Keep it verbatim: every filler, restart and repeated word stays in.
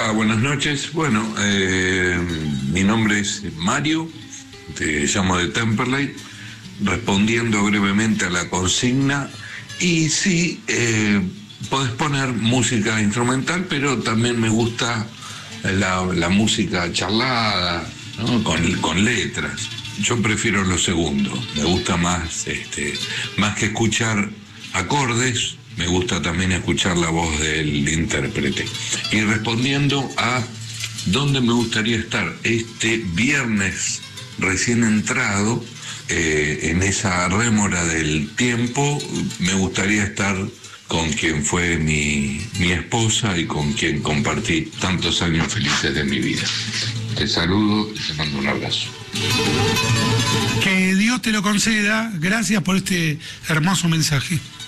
Hola, buenas noches. Bueno, eh, mi nombre es Mario, te llamo de Temperley, respondiendo brevemente a la consigna. Y sí, eh, podés poner música instrumental, pero también me gusta la, la música charlada, ¿no? con, con letras. Yo prefiero lo segundo, me gusta más, este, más que escuchar acordes, me gusta también escuchar la voz del intérprete. Y respondiendo a dónde me gustaría estar este viernes recién entrado, eh, en esa rémora del tiempo, me gustaría estar con quien fue mi, mi esposa y con quien compartí tantos años felices de mi vida. Te saludo y te mando un abrazo. Que Dios te lo conceda. Gracias por este hermoso mensaje.